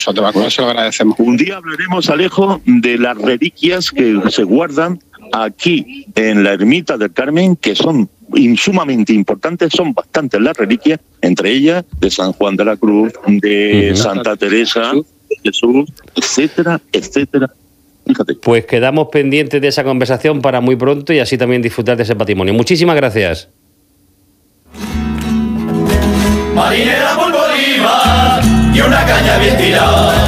Se lo agradecemos. Un día hablaremos, Alejo, de las reliquias que se guardan aquí en la ermita del Carmen, que son sumamente importantes, son bastantes las reliquias, entre ellas de San Juan de la Cruz, de Santa Teresa, de Jesús, etcétera, etcétera. Fíjate. Pues quedamos pendientes de esa conversación para muy pronto y así también disfrutar de ese patrimonio. Muchísimas gracias. Marinera por Bolívar y una caña bien tirada.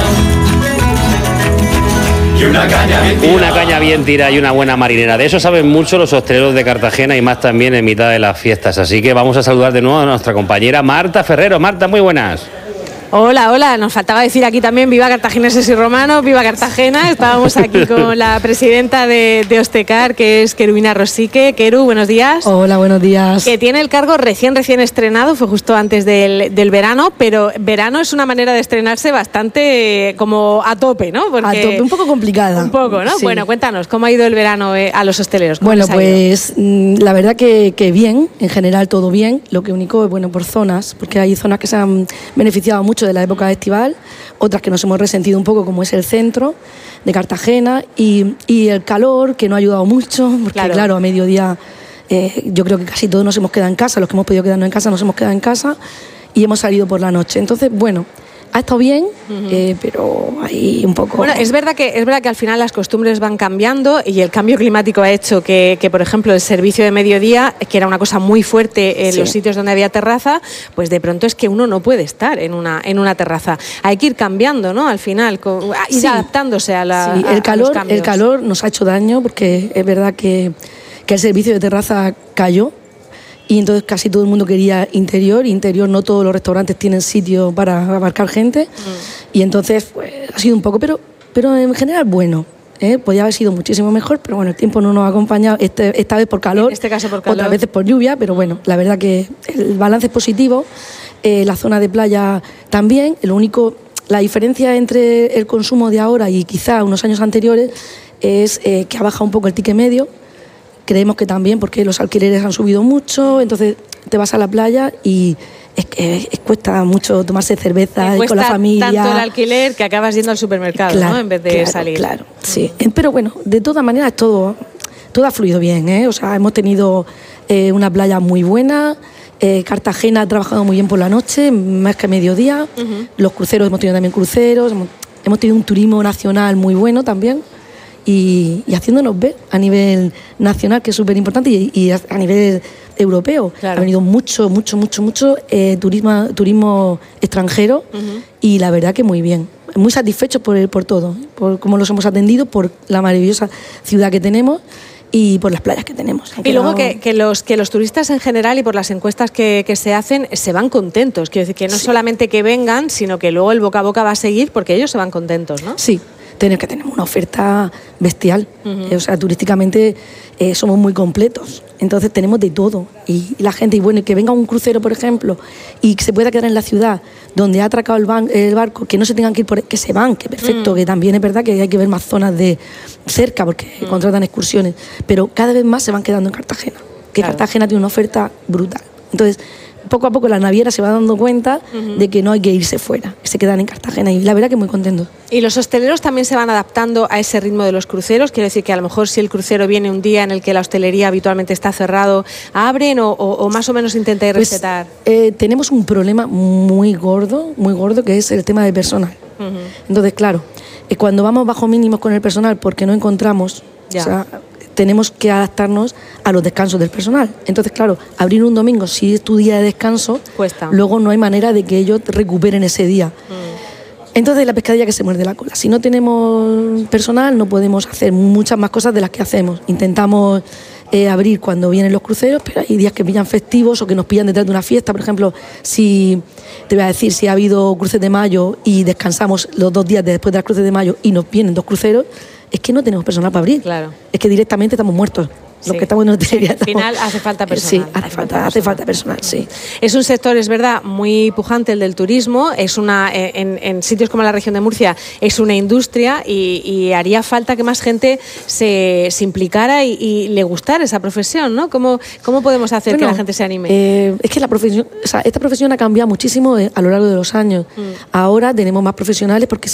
Una caña bien tirada y una buena marinera. De eso saben mucho los hosteleros de Cartagena y más también en mitad de las fiestas. Así que vamos a saludar de nuevo a nuestra compañera Marta Ferrero. Marta, muy buenas. Hola, nos faltaba decir aquí también viva cartagineses y romanos, viva Cartagena. Estábamos aquí con la presidenta de Ostecar, que es Querubina Rosique. Queru, buenos días. Hola, buenos días. Que tiene el cargo recién estrenado, fue justo antes del verano, pero verano es una manera de estrenarse bastante como a tope, ¿no? Porque a tope, un poco complicada. Un poco, ¿no? Sí. Bueno, cuéntanos, ¿cómo ha ido el verano a los hosteleros? Bueno, pues la verdad que bien, en general todo bien, lo que único es bueno por zonas, porque hay zonas que se han beneficiado mucho de la época estival, otras que nos hemos resentido un poco, como es el centro de Cartagena, y el calor, que no ha ayudado mucho, porque claro a mediodía yo creo que casi todos nos hemos quedado en casa, los que hemos podido quedarnos en casa nos hemos quedado en casa y hemos salido por la noche. Entonces, bueno, ha estado bien, pero ahí un poco... Bueno, es verdad que al final las costumbres van cambiando y el cambio climático ha hecho que por ejemplo, el servicio de mediodía, que era una cosa muy fuerte en los sitios donde había terraza, pues de pronto es que uno no puede estar en una terraza. Hay que ir cambiando, ¿no? Al final, ir adaptándose a los cambios. El calor nos ha hecho daño, porque es verdad que el servicio de terraza cayó. Y entonces casi todo el mundo quería interior, no todos los restaurantes tienen sitio para abarcar gente, y entonces pues, ha sido un poco, pero en general bueno, podía haber sido muchísimo mejor, pero bueno, el tiempo no nos ha acompañado, esta vez por calor, en este caso por calor, otras veces por lluvia, pero bueno, la verdad que el balance es positivo, la zona de playa también, la diferencia entre el consumo de ahora y quizá unos años anteriores es que ha bajado un poco el ticket medio. Creemos que también porque los alquileres han subido mucho, entonces te vas a la playa y cuesta mucho tomarse cerveza con la familia. Tanto el alquiler que acabas yendo al supermercado, claro, ¿no? En vez de salir. Claro, sí. Pero bueno, de todas maneras todo ha fluido bien, ¿eh? O sea, hemos tenido una playa muy buena. Cartagena ha trabajado muy bien por la noche, más que a mediodía. Los cruceros, hemos tenido también cruceros. Hemos tenido un turismo nacional muy bueno también. Y haciéndonos ver a nivel nacional, que es súper importante, y a nivel europeo. Claro. Ha venido mucho turismo extranjero, y la verdad que muy bien. Muy satisfechos por todo, por cómo los hemos atendido, por la maravillosa ciudad que tenemos y por las playas que tenemos. Y luego que los turistas en general, y por las encuestas que se hacen, se van contentos. Quiero decir que no solamente que vengan, sino que luego el boca a boca va a seguir, porque ellos se van contentos, ¿no? Sí. Tenemos una oferta bestial, o sea, turísticamente somos muy completos, entonces tenemos de todo, y la gente, y bueno, que venga un crucero, por ejemplo, y que se pueda quedar en la ciudad donde ha atracado el barco, que no se tengan que ir que se van, que perfecto, que también es verdad que hay que ver más zonas de cerca, porque contratan excursiones, pero cada vez más se van quedando en Cartagena, que Cartagena tiene una oferta brutal. Entonces, poco a poco la naviera se va dando cuenta de que no hay que irse fuera, que se quedan en Cartagena, y la verdad que muy contentos. ¿Y los hosteleros también se van adaptando a ese ritmo de los cruceros? Quiero decir que a lo mejor si el crucero viene un día en el que la hostelería habitualmente está cerrado, ¿abren o más o menos intentáis respetar? Tenemos un problema muy gordo, que es el tema del personal. Entonces, claro, cuando vamos bajo mínimos con el personal porque no encontramos... O sea, tenemos que adaptarnos a los descansos del personal. Entonces, claro, abrir un domingo, si es tu día de descanso, cuesta. Luego no hay manera de que ellos recuperen ese día. Entonces, la pescadilla que se muerde la cola. Si no tenemos personal, no podemos hacer muchas más cosas de las que hacemos. Intentamos abrir cuando vienen los cruceros, pero hay días que pillan festivos o que nos pillan detrás de una fiesta. Por ejemplo, si ha habido cruces de mayo y descansamos los 2 días después de las cruces de mayo y nos vienen 2 cruceros, es que no tenemos personal para abrir. Claro. Es que directamente estamos muertos. Los que estamos en hostelería. Al final hace falta personal. Sí, hace falta personal, sí. Es un sector, es verdad, muy pujante el del turismo. Es en sitios como la región de Murcia es una industria y haría falta que más gente se implicara y le gustara esa profesión, ¿no? ¿Cómo podemos hacer que la gente se anime? Es que esta profesión ha cambiado muchísimo a lo largo de los años. Ahora tenemos más profesionales porque